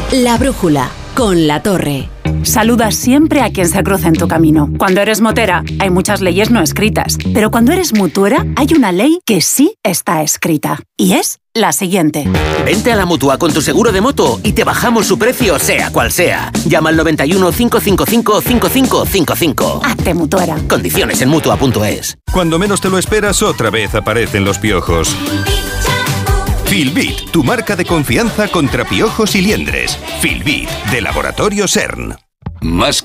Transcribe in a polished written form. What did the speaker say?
La brújula, con La Torre. Saluda siempre a quien se cruza en tu camino. Cuando eres motera, hay muchas leyes no escritas. Pero cuando eres mutuera, hay una ley que sí está escrita. Y es la siguiente. Vente a la Mutua con tu seguro de moto y te bajamos su precio, sea cual sea. Llama al 91 555 5555. Hazte mutuera. Condiciones en Mutua.es. Cuando menos te lo esperas, otra vez aparecen los piojos. Filbit, tu marca de confianza contra piojos y liendres. Filbit, de Laboratorio CERN. Más